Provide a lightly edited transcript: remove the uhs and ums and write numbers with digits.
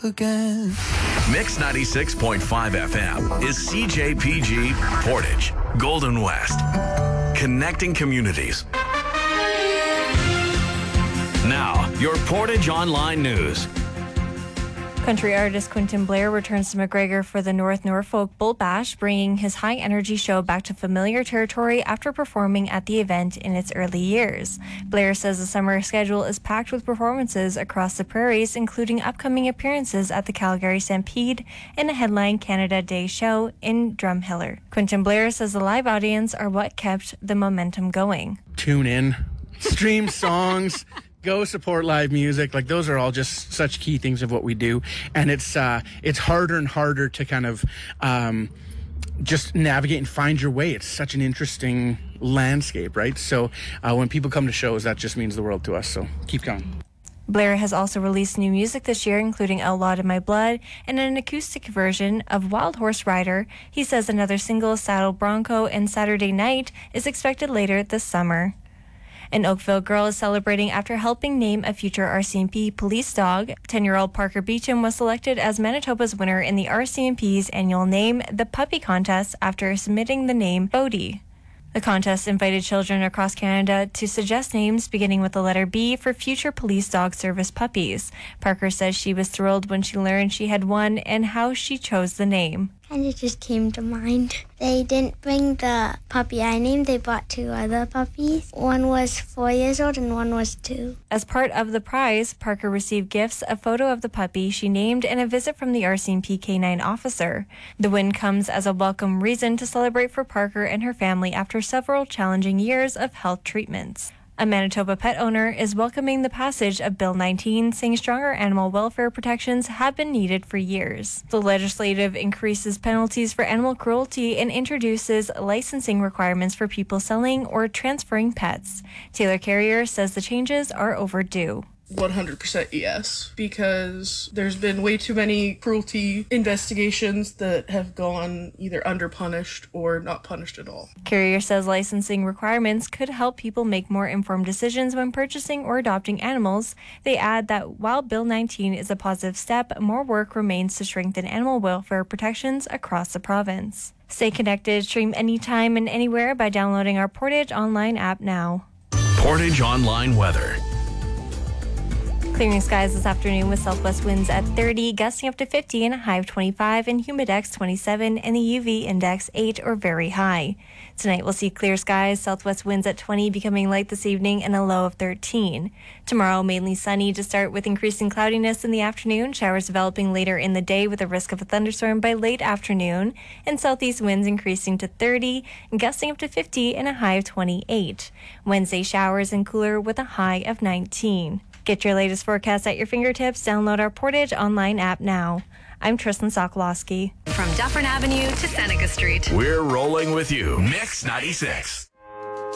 again. Mix 96.5 FM is CJPG Portage, Golden West. Connecting communities. Now, your Portage Online News. Country artist Quentin Blair returns to McGregor for the North Norfolk Bull Bash, bringing his high-energy show back to familiar territory after performing at the event in its early years. Blair says the summer schedule is packed with performances across the prairies, including upcoming appearances at the Calgary Stampede and a headline Canada Day show in Drumheller. Quentin Blair says the live audience are what kept the momentum going. Tune in, stream songs, go support live music. Like, those are all just such key things of what we do. And it's harder and harder to kind of just navigate and find your way. It's such an interesting landscape, right? So when people come to shows, that just means the world to us. So keep going. Blair has also released new music this year, including Outlawed in My Blood and an acoustic version of Wild Horse Rider. He says another single, Saddle Bronco and Saturday Night, is expected later this summer. An Oakville girl is celebrating after helping name a future RCMP police dog. 10-year-old Parker Beecham was selected as Manitoba's winner in the RCMP's annual Name the Puppy contest after submitting the name Bodie. The contest invited children across Canada to suggest names beginning with the letter B for future police dog service puppies. Parker says she was thrilled when she learned she had won and how she chose the name. And it just came to mind. They didn't bring the puppy I named. They brought two other puppies. One was 4 years old and one was 2. As part of the prize, Parker received gifts, a photo of the puppy she named, and a visit from the RCMP K9 officer. The win comes as a welcome reason to celebrate for Parker and her family after several challenging years of health treatments. A Manitoba pet owner is welcoming the passage of Bill 19, saying stronger animal welfare protections have been needed for years. The legislative increases penalties for animal cruelty and introduces licensing requirements for people selling or transferring pets. Taylor Carrier says the changes are overdue. 100% yes, because there's been way too many cruelty investigations that have gone either underpunished or not punished at all. Carrier says licensing requirements could help people make more informed decisions when purchasing or adopting animals. They add that while Bill 19 is a positive step, more work remains to strengthen animal welfare protections across the province. Stay connected, stream anytime and anywhere by downloading our Portage Online app now. Portage Online Weather. Clearing skies this afternoon with southwest winds at 30, gusting up to 50 and a high of 25, and humidex 27 and the UV index 8 or very high. Tonight we'll see clear skies, southwest winds at 20, becoming light this evening, and a low of 13. Tomorrow mainly sunny to start with increasing cloudiness in the afternoon, showers developing later in the day with a risk of a thunderstorm by late afternoon, and southeast winds increasing to 30 and gusting up to 50 and a high of 28. Wednesday showers and cooler with a high of 19. Get your latest forecast at your fingertips. Download our Portage Online app now. I'm Tristan Sokolowski. From Dufferin Avenue to Seneca Street. We're rolling with you. Mix 96.